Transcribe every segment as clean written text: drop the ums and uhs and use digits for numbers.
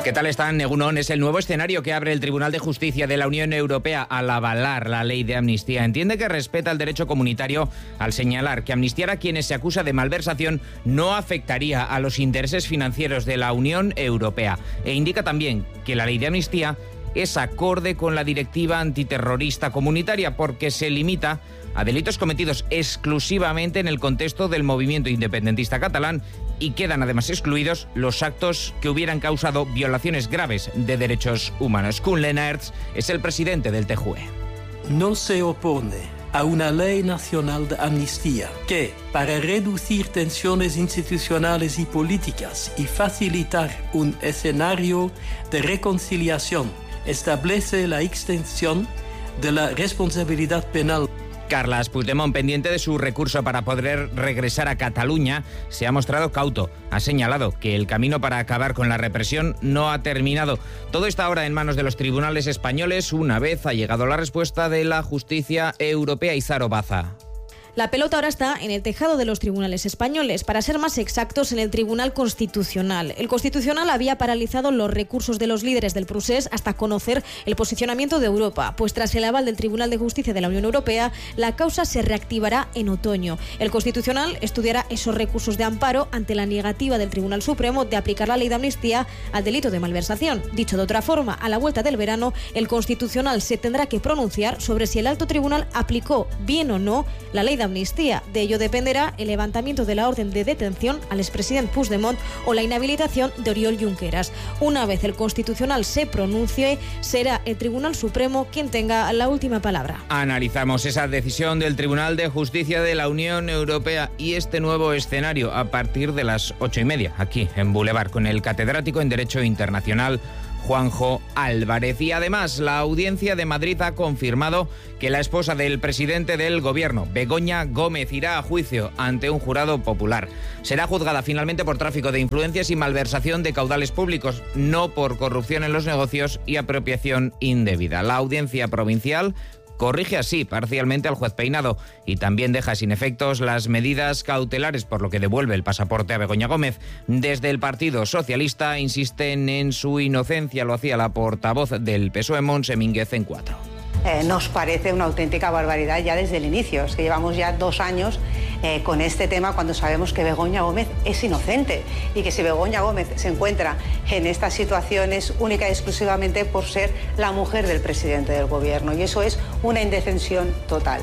¿Qué tal están? Egunon es el nuevo escenario que abre el Tribunal de Justicia de la Unión Europea al avalar la ley de amnistía. Entiende que respeta el derecho comunitario al señalar que amnistiar a quienes se acusa de malversación no afectaría a los intereses financieros de la Unión Europea. E indica también que la ley de amnistía es acorde con la directiva antiterrorista comunitaria porque se limita a delitos cometidos exclusivamente en el contexto del movimiento independentista catalán y quedan además excluidos los actos que hubieran causado violaciones graves de derechos humanos. Koen Lenaerts es el presidente del TJUE. No se opone a una ley nacional de amnistía que, para reducir tensiones institucionales y políticas y facilitar un escenario de reconciliación, establece la extensión de la responsabilidad penal. Carles Puigdemont, pendiente de su recurso para poder regresar a Cataluña, se ha mostrado cauto. Ha señalado que el camino para acabar con la represión no ha terminado. Todo está ahora en manos de los tribunales españoles una vez ha llegado la respuesta de la justicia europea. Izaro Baza. La pelota ahora está en el tejado de los tribunales españoles, para ser más exactos, en el Tribunal Constitucional. El Constitucional había paralizado los recursos de los líderes del procés hasta conocer el posicionamiento de Europa, pues tras el aval del Tribunal de Justicia de la Unión Europea, la causa se reactivará en otoño. El Constitucional estudiará esos recursos de amparo ante la negativa del Tribunal Supremo de aplicar la ley de amnistía al delito de malversación. Dicho de otra forma, a la vuelta del verano, el Constitucional se tendrá que pronunciar sobre si el alto tribunal aplicó bien o no la ley de amnistía. De ello dependerá el levantamiento de la orden de detención al expresidente Puigdemont o la inhabilitación de Oriol Junqueras. Una vez el Constitucional se pronuncie, será el Tribunal Supremo quien tenga la última palabra. Analizamos esa decisión del Tribunal de Justicia de la Unión Europea y este nuevo escenario a partir de las 8:30, aquí en Boulevard, con el catedrático en Derecho Internacional Juanjo Álvarez. Y además, la Audiencia de Madrid ha confirmado que la esposa del presidente del gobierno, Begoña Gómez, irá a juicio ante un jurado popular. Será juzgada finalmente por tráfico de influencias y malversación de caudales públicos, no por corrupción en los negocios y apropiación indebida. La Audiencia Provincial corrige así parcialmente al juez Peinado y también deja sin efectos las medidas cautelares, por lo que devuelve el pasaporte a Begoña Gómez. Desde el Partido Socialista insisten en su inocencia, lo hacía la portavoz del PSOE, Montse Mínguez, en Cuatro. Nos parece una auténtica barbaridad ya desde el inicio. Es que llevamos ya 2 años con este tema cuando sabemos que Begoña Gómez es inocente y que si Begoña Gómez se encuentra en esta situación es única y exclusivamente por ser la mujer del presidente del gobierno, y eso es una indefensión total.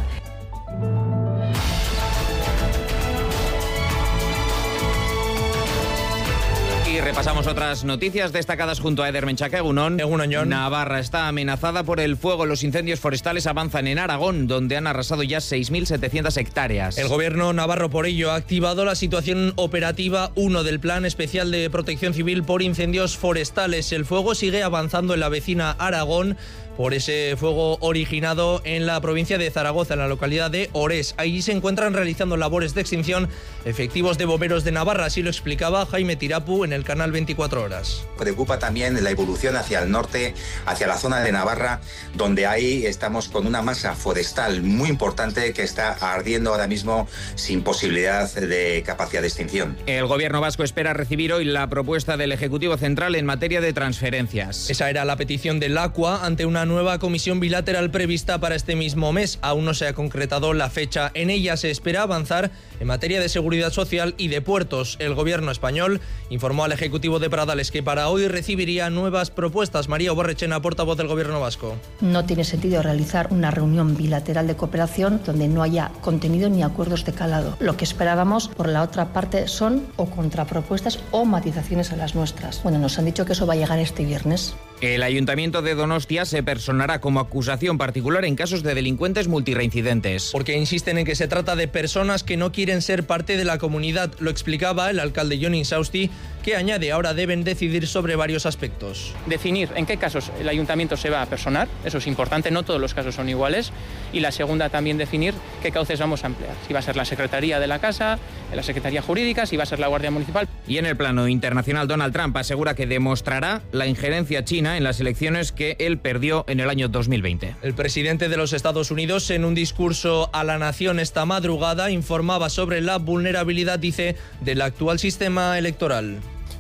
Y repasamos otras noticias destacadas junto a Eder Menchaca. Egunon. Navarra está amenazada por el fuego. Los incendios forestales avanzan en Aragón, donde han arrasado ya 6.700 hectáreas. El gobierno navarro, por ello, ha activado la situación operativa 1 del Plan Especial de Protección Civil por Incendios Forestales. El fuego sigue avanzando en la vecina Aragón por ese fuego originado en la provincia de Zaragoza, en la localidad de Orés. Allí se encuentran realizando labores de extinción efectivos de bomberos de Navarra, así lo explicaba Jaime Tirapu en el canal 24 Horas. Preocupa también la evolución hacia el norte, hacia la zona de Navarra, donde ahí estamos con una masa forestal muy importante que está ardiendo ahora mismo sin posibilidad de capacidad de extinción. El gobierno vasco espera recibir hoy la propuesta del Ejecutivo Central en materia de transferencias. Esa era la petición del ACUA ante una nueva comisión bilateral prevista para este mismo mes. Aún no se ha concretado la fecha. En ella se espera avanzar en materia de seguridad social y de puertos. El gobierno español informó al Ejecutivo de Pradales que para hoy recibiría nuevas propuestas. María Oborrechena, portavoz del gobierno vasco. No tiene sentido realizar una reunión bilateral de cooperación donde no haya contenido ni acuerdos de calado. Lo que esperábamos por la otra parte son o contrapropuestas o matizaciones a las nuestras. Bueno, nos han dicho que eso va a llegar este viernes. El Ayuntamiento de Donostia se personará como acusación particular en casos de delincuentes multireincidentes. Porque insisten en que se trata de personas que no quieren ser parte de la comunidad. Lo explicaba el alcalde Jon Insausti, que añade ahora deben decidir sobre varios aspectos. Definir en qué casos el ayuntamiento se va a personar, eso es importante, no todos los casos son iguales. Y la segunda también definir qué cauces vamos a emplear. Si va a ser la Secretaría de la Casa, la Secretaría Jurídica, si va a ser la Guardia Municipal. Y en el plano internacional, Donald Trump asegura que demostrará la injerencia china en las elecciones que él perdió en el año 2020. El presidente de los Estados Unidos, en un discurso a la nación esta madrugada, informaba sobre la vulnerabilidad, dice, del actual sistema electoral.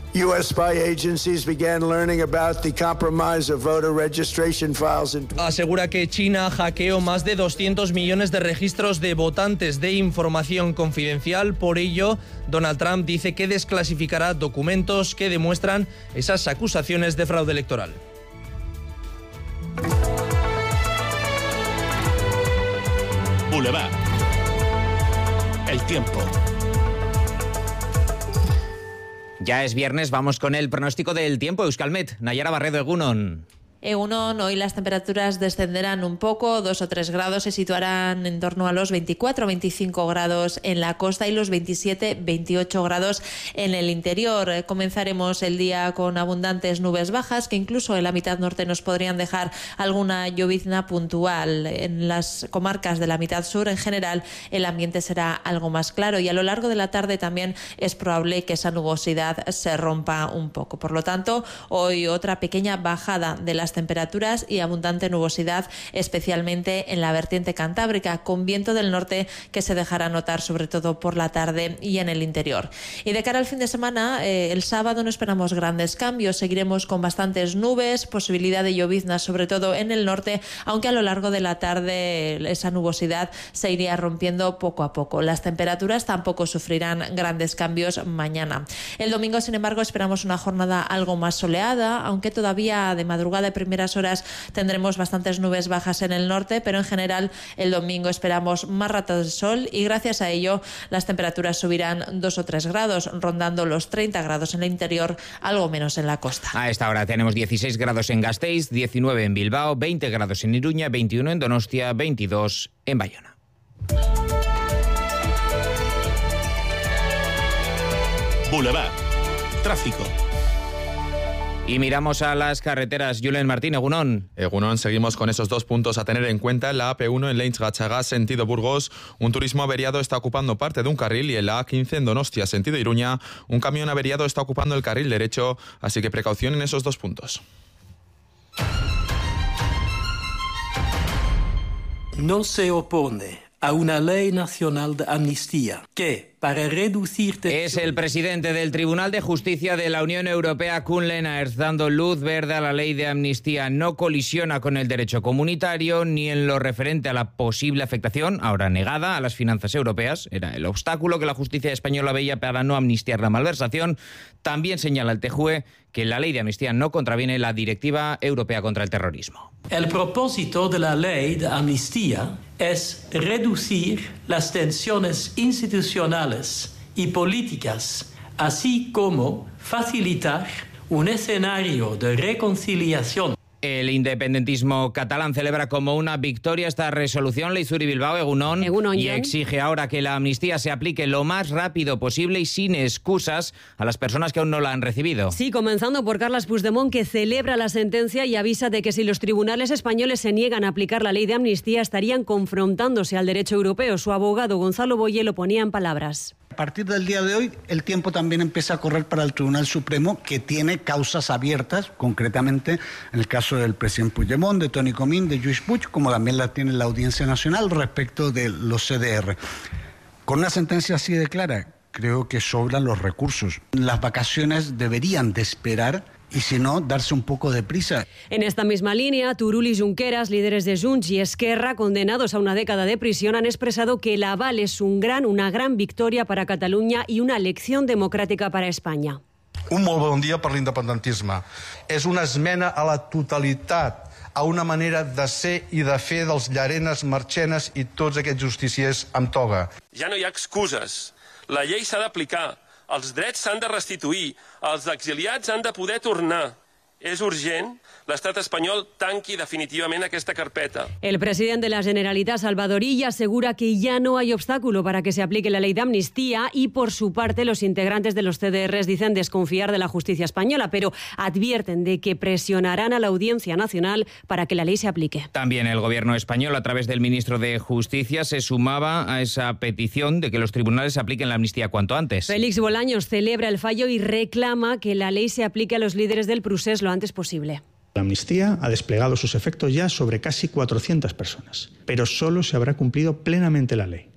U.S. spy agencies began learning about the compromise of voter registration files in... Asegura que China hackeó más de 200 millones de registros de votantes de información confidencial. Por ello, Donald Trump dice que desclasificará documentos que demuestran esas acusaciones de fraude electoral. Boulevard. El tiempo. Ya es viernes, vamos con el pronóstico del tiempo. Euskalmet, Nayara Barredo, Egunon. Egunon, hoy las temperaturas descenderán un poco, 2 o 3 grados, se situarán en torno a los 24-25 grados en la costa y los 27-28 grados en el interior. Comenzaremos el día con abundantes nubes bajas que incluso en la mitad norte nos podrían dejar alguna llovizna puntual. En las comarcas de la mitad sur, en general, el ambiente será algo más claro y a lo largo de la tarde también es probable que esa nubosidad se rompa un poco. Por lo tanto, hoy otra pequeña bajada de las temperaturas y abundante nubosidad, especialmente en la vertiente cantábrica, con viento del norte que se dejará notar sobre todo por la tarde y en el interior. Y de cara al fin de semana, el sábado no esperamos grandes cambios, seguiremos con bastantes nubes, posibilidad de lloviznas sobre todo en el norte, aunque a lo largo de la tarde esa nubosidad se iría rompiendo poco a poco. Las temperaturas tampoco sufrirán grandes cambios mañana. El domingo, sin embargo, esperamos una jornada algo más soleada, aunque todavía de madrugada y primeras horas tendremos bastantes nubes bajas en el norte, pero en general el domingo esperamos más ratos de sol y gracias a ello las temperaturas subirán 2 o 3 grados, rondando los 30 grados en el interior, algo menos en la costa. A esta hora tenemos 16 grados en Gasteiz, 19 en Bilbao, 20 grados en Iruña, 21 en Donostia, 22 en Bayona. Boulevard. Tráfico. Y miramos a las carreteras. Julen Martín, Egunon. Egunon, seguimos con esos 2 puntos a tener en cuenta. En la AP1 en Leintz-Gatxaga, sentido Burgos, un turismo averiado está ocupando parte de un carril, y en la A15 en Donostia, sentido Iruña, un camión averiado está ocupando el carril derecho, así que precaución en esos 2 puntos. No se opone a una ley nacional de amnistía que, para reducir... Es el presidente del Tribunal de Justicia de la Unión Europea, Koen Lenaerts, dando luz verde a la ley de amnistía. No colisiona con el derecho comunitario ni en lo referente a la posible afectación, ahora negada, a las finanzas europeas. Era el obstáculo que la justicia española veía para no amnistiar la malversación. También señala el TJUE que la ley de amnistía no contraviene la Directiva Europea contra el Terrorismo. El propósito de la ley de amnistía es reducir las tensiones institucionales y políticas, así como facilitar un escenario de reconciliación. El independentismo catalán celebra como una victoria esta resolución. Leizuri Bilbao, Egunon, y exige ahora que la amnistía se aplique lo más rápido posible y sin excusas a las personas que aún no la han recibido. Sí, comenzando por Carles Puigdemont, que celebra la sentencia y avisa de que si los tribunales españoles se niegan a aplicar la ley de amnistía estarían confrontándose al derecho europeo. Su abogado Gonzalo Boye lo ponía en palabras. A partir del día de hoy, el tiempo también empieza a correr para el Tribunal Supremo, que tiene causas abiertas, concretamente en el caso del presidente Puigdemont, de Toni Comín, de Lluís Puig, como también la tiene la Audiencia Nacional respecto de los CDR. Con una sentencia así de clara, creo que sobran los recursos. Las vacaciones deberían de esperar y si no, darse un poco de prisa. En esta misma línea, Turull y Junqueras, líderes de Junts y Esquerra, condenados a una década de prisión, han expresado que el aval es una gran victòria para Catalunya i una lección democràtica para Espanya. Un molt bon dia per l'independentisme. És una esmena a la totalitat, a una manera de ser i de fer dels Llarenes, Marchenes i tots aquests justiciers amb toga. Ja no hi ha excuses. La llei s'ha d'aplicar. Els drets s'han de restituir, els exiliats han de poder tornar. És urgent, l'estat espanyol tanqui definitivament aquesta carpeta. El presidente de la Generalitat, Salvador Illa, asegura que ya no hay obstáculo para que se aplique la ley de amnistía y, por su parte, los integrantes de los CDRs dicen desconfiar de la justicia española, pero advierten de que presionarán a la Audiencia Nacional para que la ley se aplique. También el gobierno español, a través del ministro de Justicia, se sumaba a esa petición de que los tribunales apliquen la amnistía cuanto antes. Félix Bolaños celebra el fallo y reclama que la ley se aplique a los líderes del procés lo antes posible. La amnistía ha desplegado sus efectos ya sobre casi 400 personas, pero solo se habrá cumplido plenamente la ley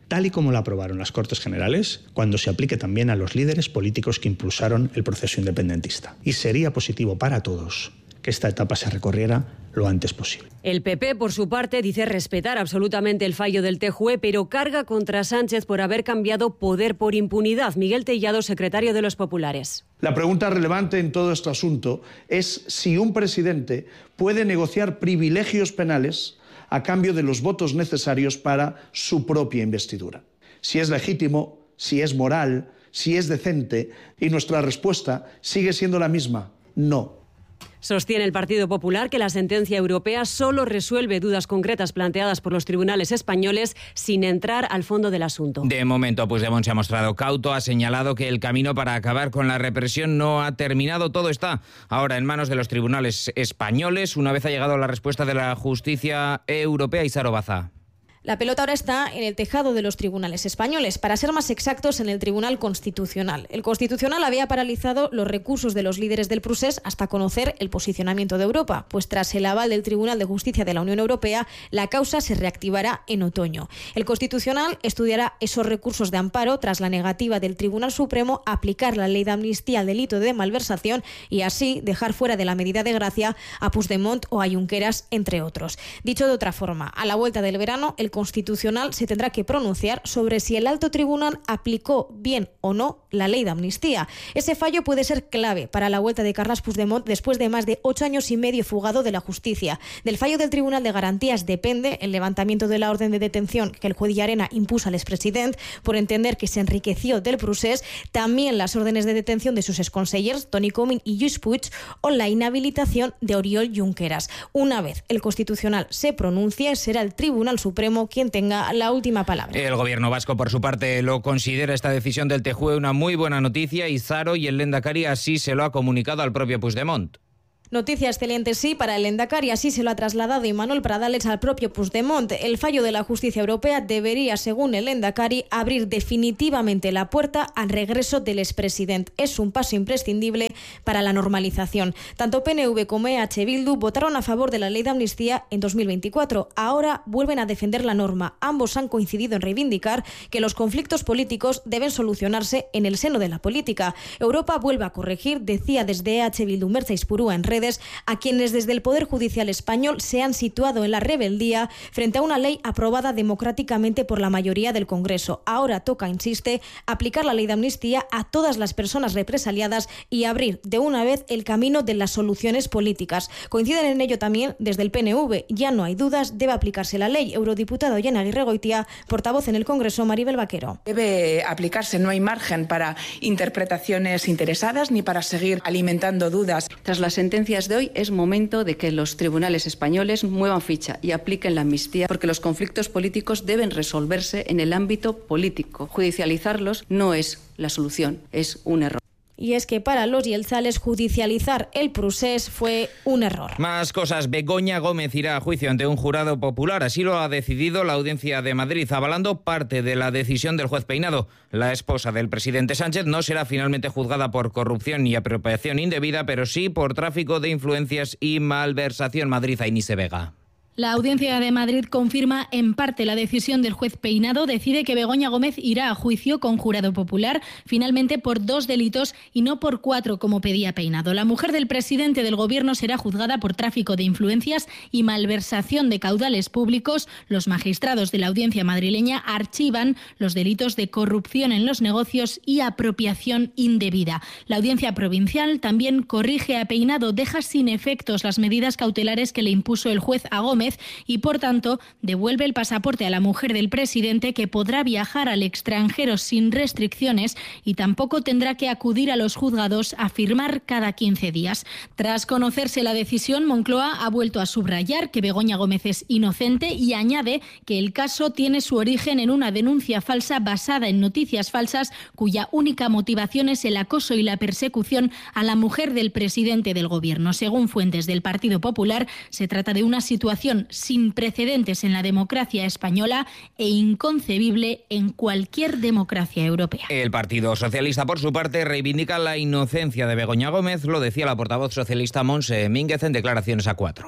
tal y como la aprobaron las Cortes Generales, cuando se aplique también a los líderes políticos que impulsaron el proceso independentista. Y sería positivo para todos que esta etapa se recorriera lo antes posible. El PP, por su parte, dice respetar absolutamente el fallo del TJUE, pero carga contra Sánchez por haber cambiado poder por impunidad. Miguel Tellado, secretario de los Populares. La pregunta relevante en todo este asunto es si un presidente puede negociar privilegios penales a cambio de los votos necesarios para su propia investidura. Si es legítimo, si es moral, si es decente, y nuestra respuesta sigue siendo la misma: no. Sostiene el Partido Popular que la sentencia europea solo resuelve dudas concretas planteadas por los tribunales españoles sin entrar al fondo del asunto. De momento, Puigdemont se ha mostrado cauto, ha señalado que el camino para acabar con la represión no ha terminado. Todo está ahora en manos de los tribunales españoles, una vez ha llegado la respuesta de la justicia europea. Isaro Baza. La pelota ahora está en el tejado de los tribunales españoles, para ser más exactos, en el Tribunal Constitucional. El Constitucional había paralizado los recursos de los líderes del procés hasta conocer el posicionamiento de Europa, pues tras el aval del Tribunal de Justicia de la Unión Europea, la causa se reactivará en otoño. El Constitucional estudiará esos recursos de amparo tras la negativa del Tribunal Supremo a aplicar la ley de amnistía al delito de malversación y así dejar fuera de la medida de gracia a Puigdemont o a Junqueras, entre otros. Dicho de otra forma, a la vuelta del verano, el Constitucional se tendrá que pronunciar sobre si el alto tribunal aplicó bien o no la ley de amnistía. Ese fallo puede ser clave para la vuelta de Carles Puigdemont después de más de 8 años y medio fugado de la justicia. Del fallo del Tribunal de Garantías depende el levantamiento de la orden de detención que el juez Llarena impuso al expresidente por entender que se enriqueció del procés, también las órdenes de detención de sus exconsellers Toni Comín y Lluís Puig o la inhabilitación de Oriol Junqueras. Una vez el Constitucional se pronuncie, será el Tribunal Supremo quien tenga la última palabra. El gobierno vasco, por su parte, lo considera esta decisión del TJUE una muy buena noticia y Zaro y el Lehendakari así se lo ha comunicado al propio Puigdemont. Noticia excelente, sí, para el Lehendakari, así se lo ha trasladado Imanol Pradales al propio Puigdemont. El fallo de la justicia europea debería, según el Lehendakari, abrir definitivamente la puerta al regreso del expresidente. Es un paso imprescindible para la normalización. Tanto PNV como EH Bildu votaron a favor de la ley de amnistía en 2024. Ahora vuelven a defender la norma. Ambos han coincidido en reivindicar que los conflictos políticos deben solucionarse en el seno de la política. Europa vuelve a corregir, decía desde EH Bildu Mertxe Izpurua en redes, a quienes desde el Poder Judicial español se han situado en la rebeldía frente a una ley aprobada democráticamente por la mayoría del Congreso. Ahora toca, insiste, aplicar la ley de amnistía a todas las personas represaliadas y abrir de una vez el camino de las soluciones políticas. Coinciden en ello también desde el PNV. Ya no hay dudas, debe aplicarse la ley. Eurodiputado Jon Aguirregoitia, portavoz en el Congreso, Maribel Vaquero. Debe aplicarse, no hay margen para interpretaciones interesadas ni para seguir alimentando dudas. Tras la sentencia de hoy es momento de que los tribunales españoles muevan ficha y apliquen la amnistía, porque los conflictos políticos deben resolverse en el ámbito político. Judicializarlos no es la solución, es un error. Y es que para los yeltzales judicializar el procés fue un error. Más cosas. Begoña Gómez irá a juicio ante un jurado popular. Así lo ha decidido la Audiencia de Madrid, avalando parte de la decisión del juez Peinado. La esposa del presidente Sánchez no será finalmente juzgada por corrupción y apropiación indebida, pero sí por tráfico de influencias y malversación. Madrid, Ainise Vega. La Audiencia de Madrid confirma en parte la decisión del juez Peinado. Decide que Begoña Gómez irá a juicio con jurado popular, finalmente por 2 delitos y no por 4 como pedía Peinado. La mujer del presidente del Gobierno será juzgada por tráfico de influencias y malversación de caudales públicos. Los magistrados de la Audiencia madrileña archivan los delitos de corrupción en los negocios y apropiación indebida. La Audiencia provincial también corrige a Peinado, deja sin efectos las medidas cautelares que le impuso el juez a Gómez y, por tanto, devuelve el pasaporte a la mujer del presidente, que podrá viajar al extranjero sin restricciones y tampoco tendrá que acudir a los juzgados a firmar cada 15 días. Tras conocerse la decisión, Moncloa ha vuelto a subrayar que Begoña Gómez es inocente y añade que el caso tiene su origen en una denuncia falsa basada en noticias falsas cuya única motivación es el acoso y la persecución a la mujer del presidente del Gobierno. Según fuentes del Partido Popular, se trata de una situación sin precedentes en la democracia española e inconcebible en cualquier democracia europea. El Partido Socialista, por su parte, reivindica la inocencia de Begoña Gómez. Lo decía la portavoz socialista Montse Mínguez en declaraciones a 4.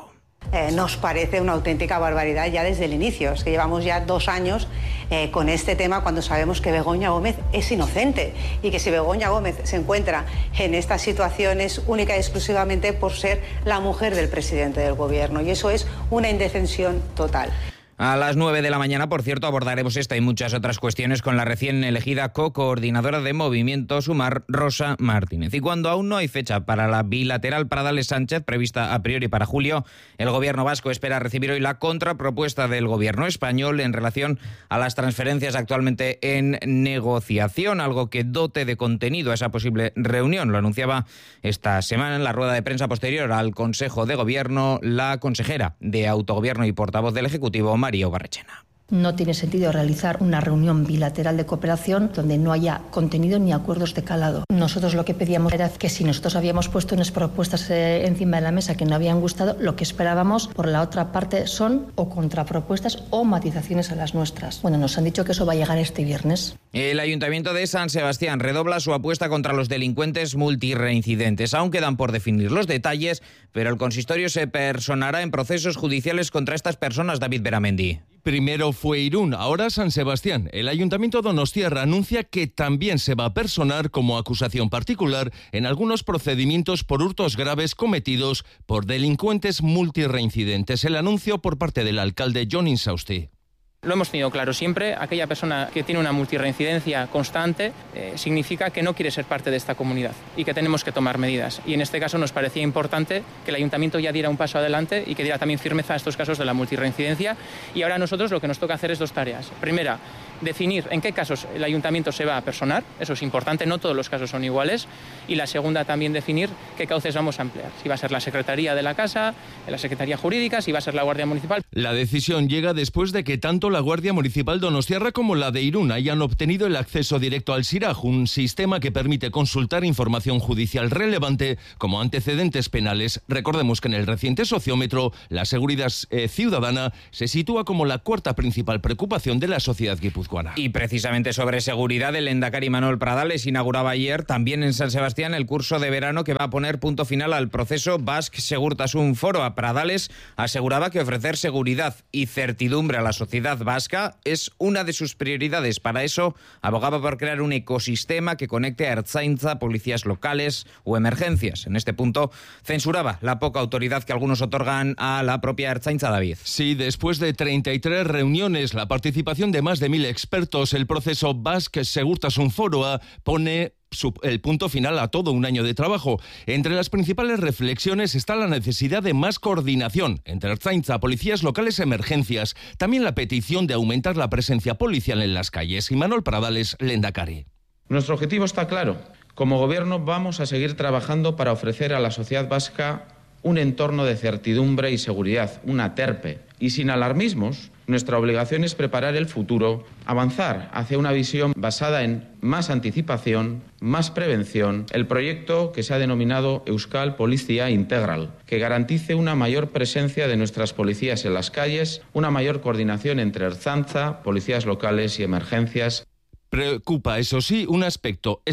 nos parece una auténtica barbaridad ya desde el inicio. Es que llevamos ya 2 años con este tema cuando sabemos que Begoña Gómez es inocente y que si Begoña Gómez se encuentra en esta situación es única y exclusivamente por ser la mujer del presidente del gobierno, y eso es una indefensión total. A las 9 de la mañana, por cierto, abordaremos esta y muchas otras cuestiones con la recién elegida co-coordinadora de Movimiento Sumar, Rosa Martínez. Y cuando aún no hay fecha para la bilateral Pradales-Sánchez, prevista a priori para julio, el gobierno vasco espera recibir hoy la contrapropuesta del gobierno español en relación a las transferencias actualmente en negociación, algo que dote de contenido a esa posible reunión. Lo anunciaba esta semana en la rueda de prensa posterior al Consejo de Gobierno la consejera de Autogobierno y portavoz del Ejecutivo, María Barrechena. No tiene sentido realizar una reunión bilateral de cooperación donde no haya contenido ni acuerdos de calado. Nosotros lo que pedíamos era que si nosotros habíamos puesto unas propuestas encima de la mesa que no habían gustado, lo que esperábamos por la otra parte son o contrapropuestas o matizaciones a las nuestras. Bueno, nos han dicho que eso va a llegar este viernes. El Ayuntamiento de San Sebastián redobla su apuesta contra los delincuentes multireincidentes. Aún quedan por definir los detalles, pero el consistorio se personará en procesos judiciales contra estas personas. David Beramendi. Primero fue Irún, ahora San Sebastián. El Ayuntamiento donostiarra anuncia que también se va a personar como acusación particular en algunos procedimientos por hurtos graves cometidos por delincuentes multireincidentes. El anuncio por parte del alcalde Jon Insausti. Lo hemos tenido claro siempre, aquella persona que tiene una multirreincidencia constante significa que no quiere ser parte de esta comunidad y que tenemos que tomar medidas. Y en este caso nos parecía importante que el Ayuntamiento ya diera un paso adelante y que diera también firmeza a estos casos de la multirreincidencia. Y ahora a nosotros lo que nos toca hacer es 2 tareas. Primera, definir en qué casos el Ayuntamiento se va a personar, eso es importante, no todos los casos son iguales. Y la segunda, también definir qué cauces vamos a emplear. Si va a ser la Secretaría de la Casa, la Secretaría Jurídica, si va a ser la Guardia Municipal. La decisión llega después de que tanto la Guardia Municipal donostiarra como la de Irún hayan obtenido el acceso directo al SIRAJ, un sistema que permite consultar información judicial relevante como antecedentes penales. Recordemos que en el reciente sociómetro la seguridad ciudadana se sitúa como la 4ª principal preocupación de la sociedad guipuzcoana. Y precisamente sobre seguridad, el lehendakari Manuel Pradales inauguraba ayer también en San Sebastián el curso de verano que va a poner punto final al proceso Basque Segurtasun Foro. A Pradales aseguraba que ofrecer seguridad y certidumbre a la sociedad vasca es una de sus prioridades. Para eso abogaba por crear un ecosistema que conecte a Ertzaintza, policías locales o emergencias. En este punto censuraba la poca autoridad que algunos otorgan a la propia Ertzaintza. David. Sí, después de 33 reuniones, la participación de más de 1000 expertos, el proceso Basque Segurtasun Foroa pone el punto final a todo un año de trabajo. Entre las principales reflexiones está la necesidad de más coordinación entre Ertzaintza, policías locales, emergencias. También la petición de aumentar la presencia policial en las calles. Y Manuel Pradales, lehendakari. Nuestro objetivo está claro. Como gobierno vamos a seguir trabajando para ofrecer a la sociedad vasca un entorno de certidumbre y seguridad, una TERPE. Y sin alarmismos, nuestra obligación es preparar el futuro, avanzar hacia una visión basada en más anticipación, más prevención, el proyecto que se ha denominado Euskal Polizia Integral, que garantice una mayor presencia de nuestras policías en las calles, una mayor coordinación entre Ertzaintza, policías locales y emergencias. Preocupa, eso sí, un aspecto,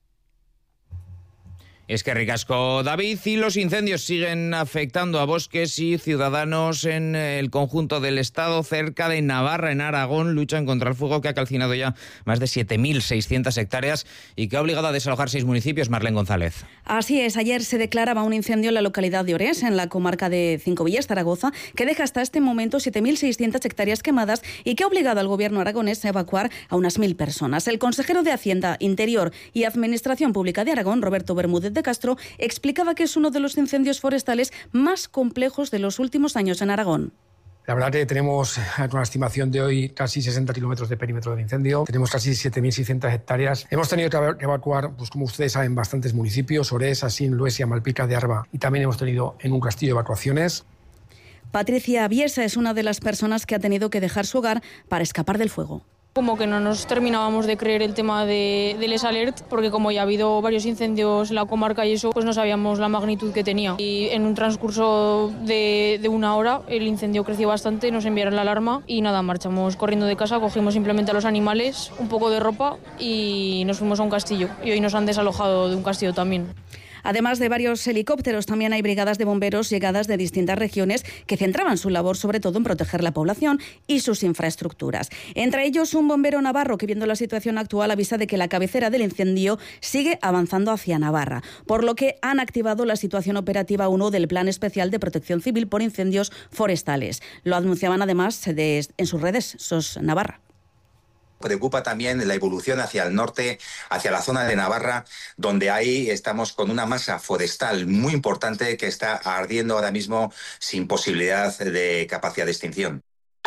Es que ricasco, David. Y los incendios siguen afectando a bosques y ciudadanos en el conjunto del Estado. Cerca de Navarra, en Aragón, luchan contra el fuego que ha calcinado ya más de 7.600 hectáreas y que ha obligado a desalojar 6 municipios. Marlene González. Así es, ayer se declaraba un incendio en la localidad de Orés, en la comarca de Cinco Villas, Zaragoza, que deja hasta este momento 7.600 hectáreas quemadas y que ha obligado al gobierno aragonés a evacuar a unas 1.000 personas. El consejero de Hacienda, Interior y Administración Pública de Aragón, Roberto Bermúdez de Castro, explicaba que es uno de los incendios forestales más complejos de los últimos años en Aragón. La verdad que tenemos una estimación de hoy casi 60 kilómetros de perímetro del incendio, tenemos casi 7.600 hectáreas. Hemos tenido que evacuar, pues como ustedes saben, bastantes municipios, Orés, Asín, Luesia, Malpica de Arba, y también hemos tenido en un castillo evacuaciones. Patricia Biesa es una de las personas que ha tenido que dejar su hogar para escapar del fuego. Como que no nos terminábamos de creer el tema del Les Alert, porque como ya ha habido varios incendios en la comarca y eso, pues no sabíamos la magnitud que tenía. Y en un transcurso de 1 hora el incendio creció bastante, nos enviaron la alarma y nada, marchamos corriendo de casa, cogimos simplemente a los animales, un poco de ropa y nos fuimos a un castillo. Y hoy nos han desalojado de un castillo también. Además de varios helicópteros, también hay brigadas de bomberos llegadas de distintas regiones que centraban su labor sobre todo en proteger la población y sus infraestructuras. Entre ellos, un bombero navarro que, viendo la situación actual, avisa de que la cabecera del incendio sigue avanzando hacia Navarra, por lo que han activado la situación operativa 1 del Plan Especial de Protección Civil por Incendios Forestales. Lo anunciaban además en sus redes SOS Navarra. Preocupa también la evolución hacia el norte, hacia la zona de Navarra, donde ahí estamos con una masa forestal muy importante que está ardiendo ahora mismo sin posibilidad de capacidad de extinción.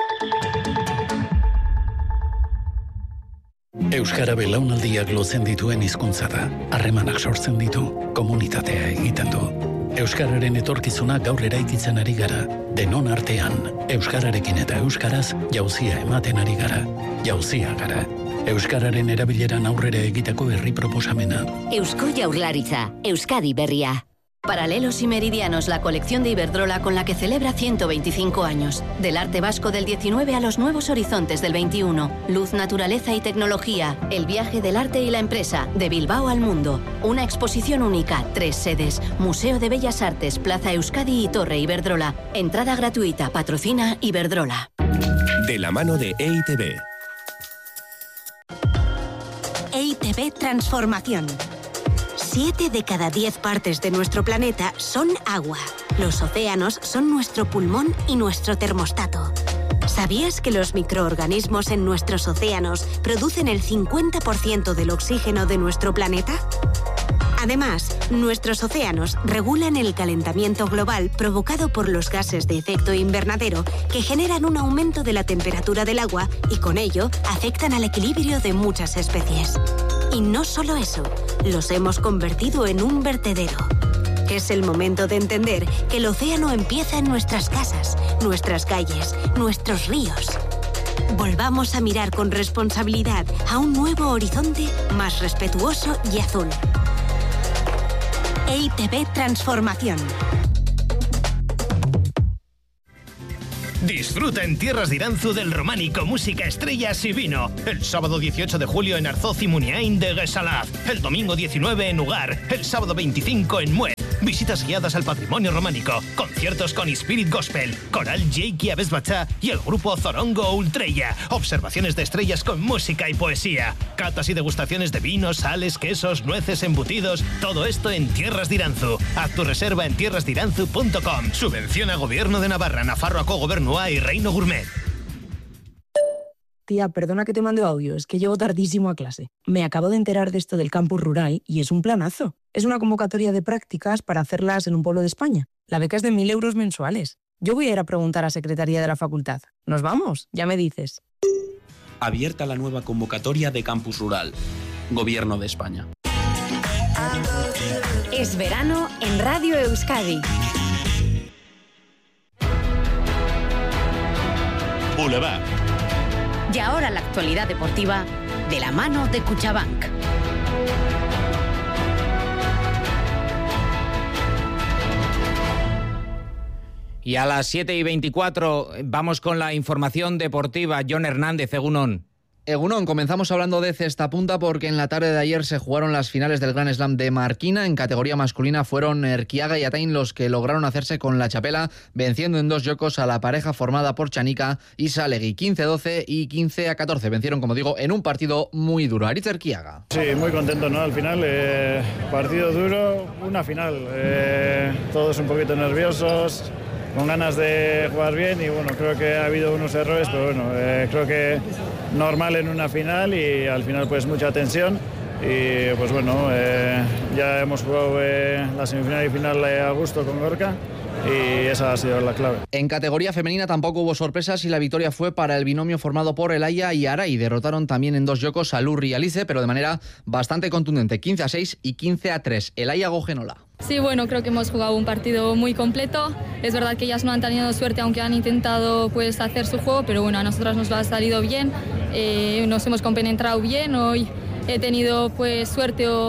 Euskara belaunaldiak lotzen dituen hizkuntza da. Harremanak sortzen ditu, komunitatea egiten du. Euskararen etorkizuna gaur eraikitzen ari gara. Denon artean, euskararekin eta euskaraz jauzia ematen ari gara. Jauzia gara. Euskararen erabileran aurrera egiteko herri proposamena. Eusko Jaurlaritza, Euskadi berria. Paralelos y Meridianos, la colección de Iberdrola con la que celebra 125 años. Del arte vasco del 19 a los nuevos horizontes del 21. Luz, naturaleza y tecnología. El viaje del arte y la empresa. De Bilbao al mundo. Una exposición única. 3 sedes. Museo de Bellas Artes, Plaza Euskadi y Torre Iberdrola. Entrada gratuita. Patrocina Iberdrola. De la mano de EITB. EITB Transformación. 7 de cada 10 partes de nuestro planeta son agua. Los océanos son nuestro pulmón y nuestro termostato. ¿Sabías que los microorganismos en nuestros océanos producen el 50% del oxígeno de nuestro planeta? Además, nuestros océanos regulan el calentamiento global provocado por los gases de efecto invernadero que generan un aumento de la temperatura del agua y con ello afectan al equilibrio de muchas especies. Y no solo eso, los hemos convertido en un vertedero. Es el momento de entender que el océano empieza en nuestras casas, nuestras calles, nuestros ríos. Volvamos a mirar con responsabilidad a un nuevo horizonte más respetuoso y azul. EITB Transformación. Disfruta en Tierras de Iranzu del románico, música, estrellas y vino. El sábado 18 de julio en Arzoz y Muniain de Gesalaz. El domingo 19 en Ugar. El sábado 25 en Muez. Visitas guiadas al patrimonio románico. Conciertos con Spirit Gospel, Coral Jake Abesbachá y el grupo Zorongo Ultrella. Observaciones de estrellas con música y poesía. Catas y degustaciones de vinos, sales, quesos, nueces, embutidos. Todo esto en Tierras de Iranzu. Haz tu reserva en tierrasdeiranzu.com. Subvenciona Gobierno de Navarra, Nafarroako Gobernua y Reino Gourmet. Tía, perdona que te mande audio, es que llego tardísimo a clase. Me acabo de enterar de esto del campus rural y es un planazo. Es una convocatoria de prácticas para hacerlas en un pueblo de España. La beca es de 1.000 euros mensuales. Yo voy a ir a preguntar a Secretaría de la Facultad. ¿Nos vamos? Ya me dices. Abierta la nueva convocatoria de campus rural. Gobierno de España. Es verano en Radio Euskadi. Boulevard. Y ahora la actualidad deportiva de la mano de Cuchabank. Y a las 7:24 vamos con la información deportiva. John Hernández, Egunon. Egunon, comenzamos hablando de cestapunta porque en la tarde de ayer se jugaron las finales del Grand Slam de Marquina. En categoría masculina fueron Erquiaga y Atain los que lograron hacerse con la chapela, venciendo en 2 yocos a la pareja formada por Chanica y Salegui. 15-12 y 15-14. Vencieron, como digo, en un partido muy duro. Aritz Erquiaga. Sí, muy contento, ¿no? Al final, partido duro, una final. Todos un poquito nerviosos, con ganas de jugar bien y bueno, creo que ha habido unos errores, pero bueno, creo que normal en una final y al final pues mucha tensión y pues bueno, ya hemos jugado la semifinal y final a gusto con Gorka y esa ha sido la clave. En categoría femenina tampoco hubo sorpresas y la victoria fue para el binomio formado por Elaya y Aray. Derrotaron también en 2 yocos a Lurri y Alice, pero de manera bastante contundente, 15-6 y 15-3. Elaya Gogenola. Sí, bueno, creo que hemos jugado un partido muy completo. Es verdad que ellas no han tenido suerte, aunque han intentado pues hacer su juego, pero bueno, a nosotras nos lo ha salido bien. Nos hemos compenetrado bien. Hoy he tenido pues suerte o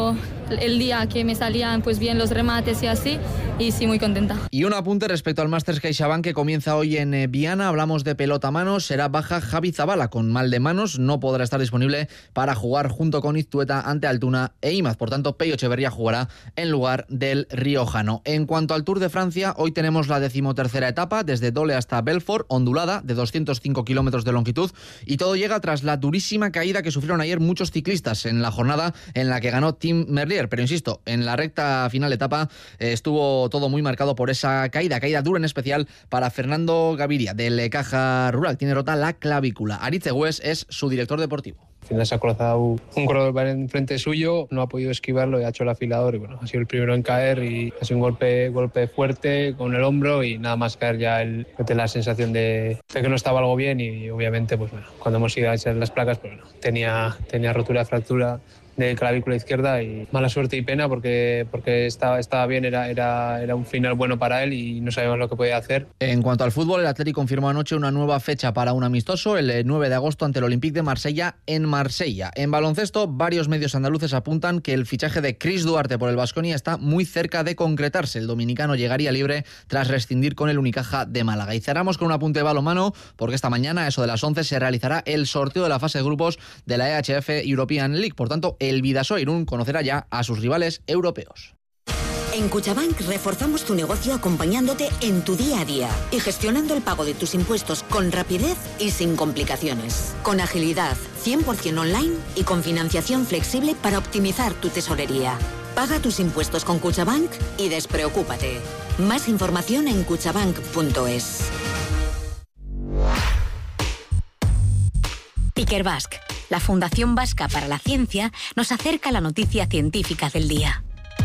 el día que me salían pues bien los remates y así, y sí, muy contenta. Y un apunte respecto al Masters CaixaBank que comienza hoy en Viana. Hablamos de pelota a mano. Será baja Javi Zabala con mal de manos. No podrá estar disponible para jugar junto con Iztueta ante Altuna e Imaz. Por tanto, Pello Echeverría jugará en lugar del riojano. En cuanto al Tour de Francia, hoy tenemos la 13ª etapa desde Dole hasta Belfort, ondulada de 205 kilómetros de longitud, y todo llega tras la durísima caída que sufrieron ayer muchos ciclistas en la jornada en la que ganó Tim Merlier. Pero insisto, en la recta final de etapa estuvo todo muy marcado por esa caída dura en especial para Fernando Gaviria del Caja Rural. Tiene rota la clavícula. Aritz Egues es su director deportivo. Al final se ha cruzado un corredor en frente suyo, no ha podido esquivarlo y ha hecho el afilador y bueno, ha sido el primero en caer y ha sido un golpe fuerte con el hombro y nada más caer ya la sensación de que no estaba algo bien y obviamente pues bueno, cuando hemos ido a echar las placas pues bueno, tenía rotura, fractura de clavícula izquierda y mala suerte y pena porque estaba bien, era un final bueno para él y no sabíamos lo que podía hacer. En cuanto al fútbol, el Athletic confirmó anoche una nueva fecha para un amistoso, el 9 de agosto ante el Olympique de Marsella en Marsella. En baloncesto, varios medios andaluces apuntan que el fichaje de Chris Duarte por el Baskonia está muy cerca de concretarse. El dominicano llegaría libre tras rescindir con el Unicaja de Málaga. Y cerramos con un apunte de balonmano porque esta mañana, a eso de las 11, se realizará el sorteo de la fase de grupos de la EHF European League. Por tanto, el Vidasoa Irún conocerá ya a sus rivales europeos. En Cuchabank reforzamos tu negocio acompañándote en tu día a día y gestionando el pago de tus impuestos con rapidez y sin complicaciones. Con agilidad, 100% online y con financiación flexible para optimizar tu tesorería. Paga tus impuestos con Cuchabank y despreocúpate. Más información en cuchabank.es. Piquer Basque, la Fundación Vasca para la Ciencia, nos acerca a la noticia científica del día.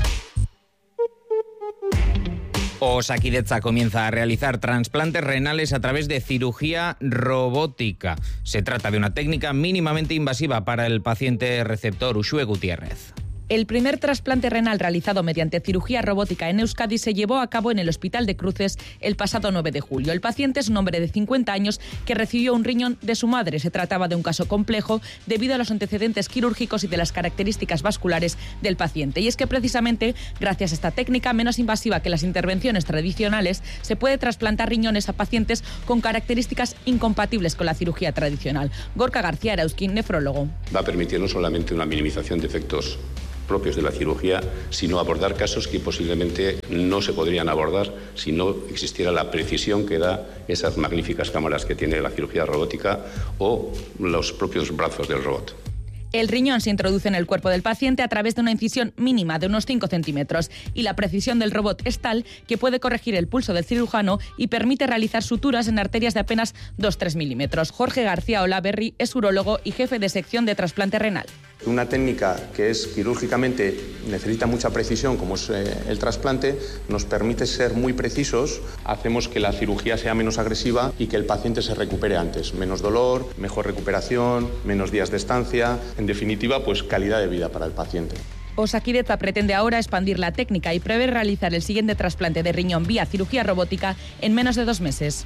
Osakidetza comienza a realizar trasplantes renales a través de cirugía robótica. Se trata de una técnica mínimamente invasiva para el paciente receptor. Uxue Gutiérrez. El primer trasplante renal realizado mediante cirugía robótica en Euskadi se llevó a cabo en el Hospital de Cruces el pasado 9 de julio. El paciente es un hombre de 50 años que recibió un riñón de su madre. Se trataba de un caso complejo debido a los antecedentes quirúrgicos y de las características vasculares del paciente. Y es que precisamente gracias a esta técnica menos invasiva que las intervenciones tradicionales se puede trasplantar riñones a pacientes con características incompatibles con la cirugía tradicional. Gorka García Erauzkin, nefrólogo. Va a permitir no solamente una minimización de efectos propios de la cirugía, sino abordar casos que posiblemente no se podrían abordar si no existiera la precisión que da esas magníficas cámaras que tiene la cirugía robótica o los propios brazos del robot. El riñón se introduce en el cuerpo del paciente a través de una incisión mínima de unos 5 centímetros y la precisión del robot es tal que puede corregir el pulso del cirujano y permite realizar suturas en arterias de apenas 2-3 milímetros. Jorge García Olaberri es urólogo y jefe de sección de trasplante renal. Una técnica que es quirúrgicamente necesita mucha precisión, como es el trasplante, nos permite ser muy precisos, hacemos que la cirugía sea menos agresiva y que el paciente se recupere antes. Menos dolor, mejor recuperación, menos días de estancia, en definitiva, pues calidad de vida para el paciente. Osakidetza pretende ahora expandir la técnica y prevé realizar el siguiente trasplante de riñón vía cirugía robótica en menos de 2 meses.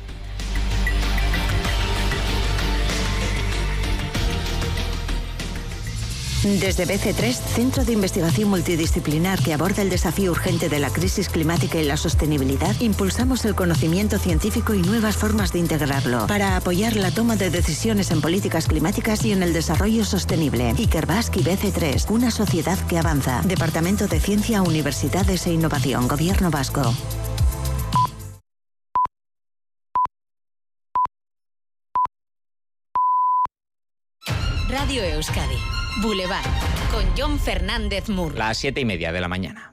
Desde BC3, Centro de Investigación Multidisciplinar que aborda el desafío urgente de la crisis climática y la sostenibilidad, impulsamos el conocimiento científico y nuevas formas de integrarlo para apoyar la toma de decisiones en políticas climáticas y en el desarrollo sostenible. Piquer Basque y BC3, una sociedad que avanza. Departamento de Ciencia, Universidades e Innovación, Gobierno Vasco. Radio Euskadi. Boulevard, con Jon Fernández Mur. Las 7:30 de la mañana.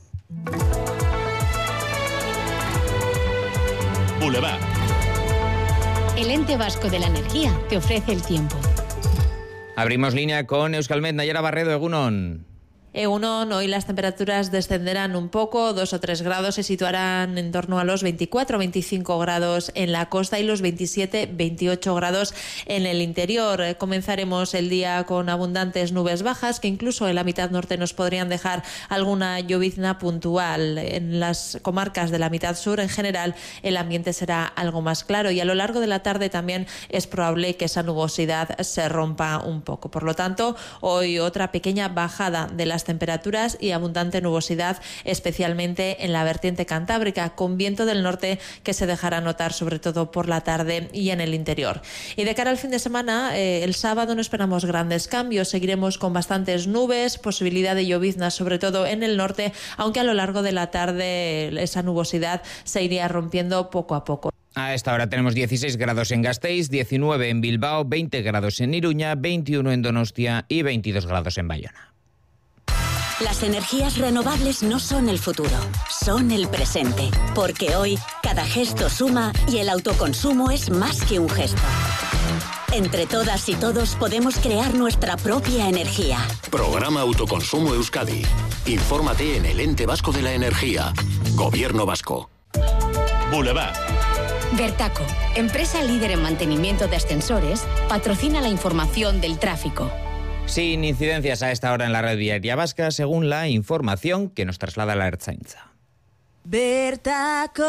Boulevard. El ente vasco de la energía te ofrece el tiempo. Abrimos línea con Euskalmet. Nayara Barredo, Egunon. Egunon, hoy las temperaturas descenderán un poco, 2 o 3 grados, se situarán en torno a los 24-25 grados en la costa y los 27-28 grados en el interior. Comenzaremos el día con abundantes nubes bajas que incluso en la mitad norte nos podrían dejar alguna llovizna puntual. En las comarcas de la mitad sur, en general, el ambiente será algo más claro y a lo largo de la tarde también es probable que esa nubosidad se rompa un poco. Por lo tanto, hoy otra pequeña bajada de las las temperaturas y abundante nubosidad, especialmente en la vertiente cantábrica, con viento del norte que se dejará notar sobre todo por la tarde y en el interior. Y de cara al fin de semana, el sábado no esperamos grandes cambios, seguiremos con bastantes nubes, posibilidad de lloviznas sobre todo en el norte, aunque a lo largo de la tarde esa nubosidad se iría rompiendo poco a poco. A esta hora tenemos 16 grados en Gasteiz, 19 en Bilbao, 20 grados en Iruña, 21 en Donostia y 22 grados en Bayona. Las energías renovables no son el futuro, son el presente. Porque hoy, cada gesto suma y el autoconsumo es más que un gesto. Entre todas y todos podemos crear nuestra propia energía. Programa Autoconsumo Euskadi. Infórmate en el Ente Vasco de la Energía. Gobierno Vasco. Boulevard. Vertaco, empresa líder en mantenimiento de ascensores, patrocina la información del tráfico. Sin incidencias a esta hora en la red viaria vasca, según la información que nos traslada la Ertzaintza. Vertaco.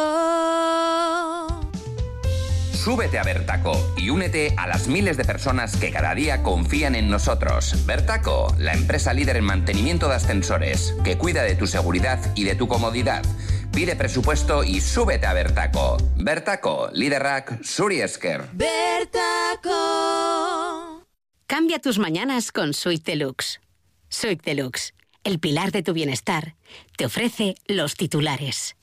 Súbete a Vertaco y únete a las miles de personas que cada día confían en nosotros. Vertaco, la empresa líder en mantenimiento de ascensores, que cuida de tu seguridad y de tu comodidad. Pide presupuesto y súbete a Vertaco. Vertaco, Liderrak, Zuri esker. Vertaco. Cambia tus mañanas con Suite Deluxe. Suite Deluxe, el pilar de tu bienestar, te ofrece los titulares.